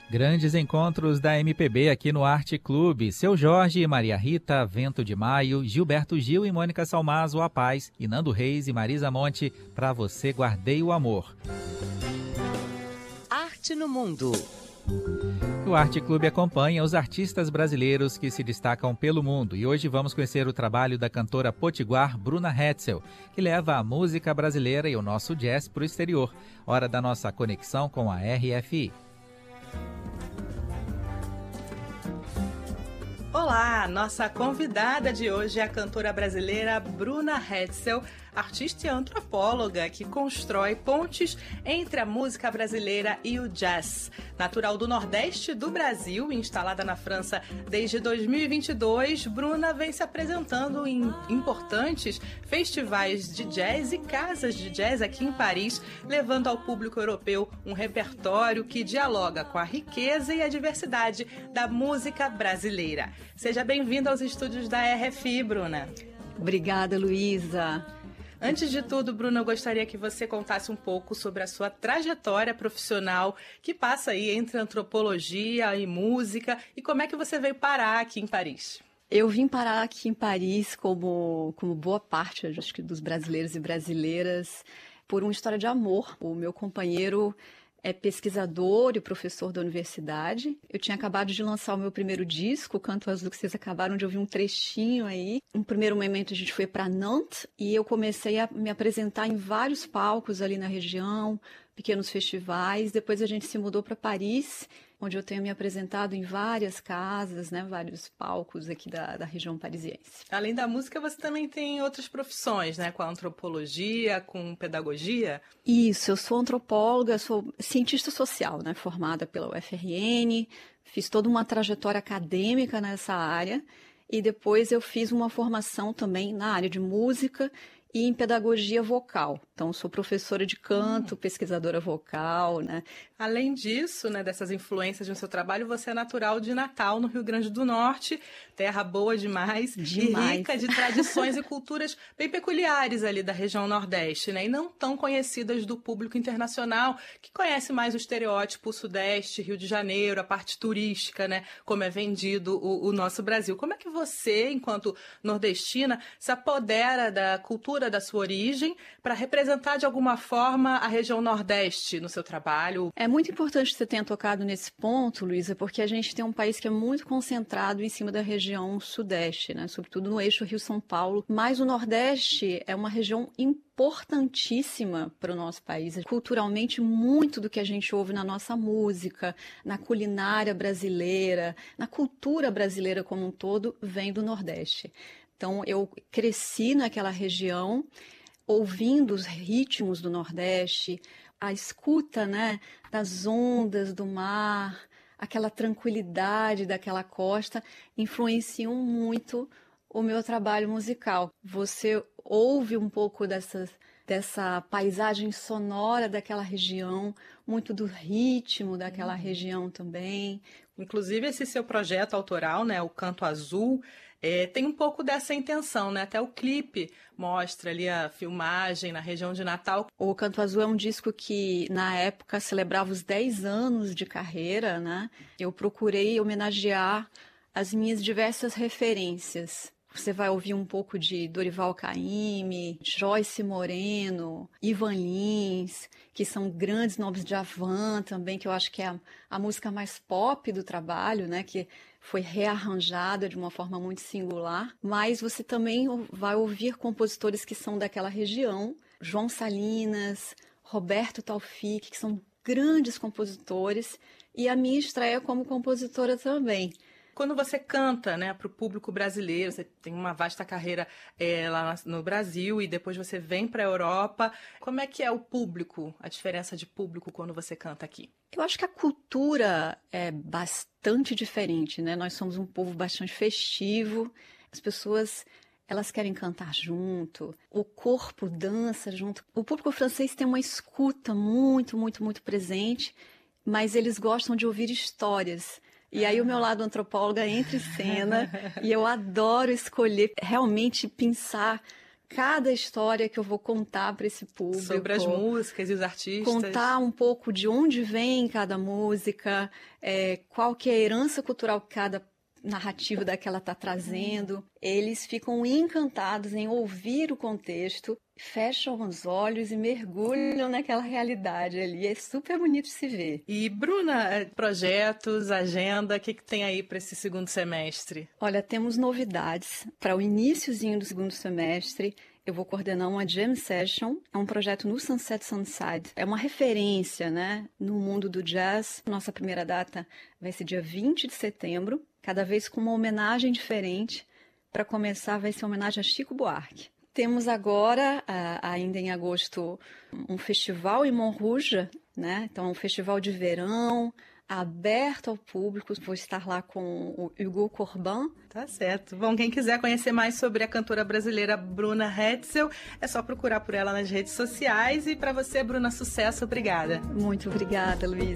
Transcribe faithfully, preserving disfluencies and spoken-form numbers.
Grandes encontros da M P B aqui no Arte Clube. Seu Jorge e Maria Rita, Vento de Maio, Gilberto Gil e Mônica Salmazo, A Paz, e Nando Reis e Marisa Monte, Pra Você Guardei o Amor. Arte no Mundo. O Arte Clube acompanha os artistas brasileiros que se destacam pelo mundo e hoje vamos conhecer o trabalho da cantora potiguar Bruna Hetzel, que leva a música brasileira e o nosso jazz para o exterior. Hora da nossa conexão com a R F I. Olá, nossa convidada de hoje é a cantora brasileira Bruna Hetzel, artista e antropóloga que constrói pontes entre a música brasileira e o jazz. Natural do Nordeste do Brasil, instalada na França desde dois mil e vinte e dois, Bruna vem se apresentando em importantes festivais de jazz e casas de jazz aqui em Paris, levando ao público europeu um repertório que dialoga com a riqueza e a diversidade da música brasileira. Seja bem-vinda aos estúdios da R F I, Bruna. Obrigada, Luísa. Antes de tudo, Bruna, eu gostaria que você contasse um pouco sobre a sua trajetória profissional que passa aí entre antropologia e música e como é que você veio parar aqui em Paris. Eu vim parar aqui em Paris, como, como boa parte, acho que, dos brasileiros e brasileiras, por uma história de amor. O meu companheiro é pesquisador e professor da universidade. Eu tinha acabado de lançar o meu primeiro disco, Canto Azul, que vocês acabaram de ouvir um trechinho aí. No primeiro momento a gente foi para Nantes e eu comecei a me apresentar em vários palcos ali na região, pequenos festivais. Depois a gente se mudou para Paris, onde eu tenho me apresentado em várias casas, né, vários palcos aqui da, da região parisiense. Além da música, você também tem outras profissões, né, com a antropologia, com pedagogia? Isso, eu sou antropóloga, sou cientista social, né, formada pela U F R N, fiz toda uma trajetória acadêmica nessa área e depois eu fiz uma formação também na área de música e em pedagogia vocal. Então, sou professora de canto, hum. pesquisadora vocal, né? Além disso, né, dessas influências no seu trabalho, você é natural de Natal, no Rio Grande do Norte, terra boa demais, demais. e rica de tradições e culturas bem peculiares ali da região Nordeste, né? E não tão conhecidas do público internacional, que conhece mais o estereótipo Sudeste, Rio de Janeiro, a parte turística, né? Como é vendido o, o nosso Brasil. Como é que você, enquanto nordestina, se apodera da cultura da sua origem para representar de alguma forma a região Nordeste no seu trabalho? É muito importante que você tenha tocado nesse ponto, Luísa, porque a gente tem um país que é muito concentrado em cima da região Sudeste, né? Sobretudo no eixo Rio-São Paulo. Mas o Nordeste é uma região importantíssima para o nosso país. Culturalmente, muito do que a gente ouve na nossa música, na culinária brasileira, na cultura brasileira como um todo, vem do Nordeste. Então, eu cresci naquela região, ouvindo os ritmos do Nordeste, a escuta, né, das ondas do mar, aquela tranquilidade daquela costa, influenciam muito o meu trabalho musical. Você ouve um pouco dessas, dessa paisagem sonora daquela região, muito do ritmo daquela uhum. região também. Inclusive, esse seu projeto autoral, né, o Canto Azul, É, tem um pouco dessa intenção, né? Até o clipe mostra ali a filmagem na região de Natal. O Canto Azul é um disco que, na época, celebrava os dez anos de carreira, né? Eu procurei homenagear as minhas diversas referências. Você vai ouvir um pouco de Dorival Caymmi, Joyce Moreno, Ivan Lins, que são grandes nomes, de Djavan também, que eu acho que é a, a música mais pop do trabalho, né? Que foi rearranjada de uma forma muito singular. Mas você também vai ouvir compositores que são daquela região, João Salinas, Roberto Taufik, que são grandes compositores, e a minha estreia como compositora também. Quando você canta, né, para o público brasileiro, você tem uma vasta carreira é, lá no Brasil e depois você vem para a Europa. Como é que é o público, a diferença de público quando você canta aqui? Eu acho que a cultura é bastante diferente, né? Nós somos um povo bastante festivo, as pessoas, elas querem cantar junto, o corpo dança junto. O público francês tem uma escuta muito, muito, muito presente, mas eles gostam de ouvir histórias. E aí o meu lado antropóloga entra em cena e eu adoro escolher, realmente pensar cada história que eu vou contar para esse público. Sobre as músicas e os artistas. Contar um pouco de onde vem cada música, é, qual que é a herança cultural que cada narrativa daquela está trazendo. Eles ficam encantados em ouvir o contexto, fecham os olhos e mergulham naquela realidade ali. É super bonito de se ver. E, Bruna, projetos, agenda, o que, que tem aí para esse segundo semestre? Olha, temos novidades para o iniciozinho do segundo semestre. Eu vou coordenar uma jam session, é um projeto no Sunset Sunside. É uma referência, né, no mundo do jazz. Nossa primeira data vai ser dia vinte de setembro, cada vez com uma homenagem diferente. Para começar, vai ser uma homenagem a Chico Buarque. Temos agora, ainda em agosto, um festival em Montrouge, né? Então, um festival de verão, aberto ao público. Vou estar lá com o Hugo Corbin. Tá certo. Bom, quem quiser conhecer mais sobre a cantora brasileira Bruna Hetzel, é só procurar por ela nas redes sociais. E para você, Bruna, sucesso. Obrigada. Muito obrigada, Luísa.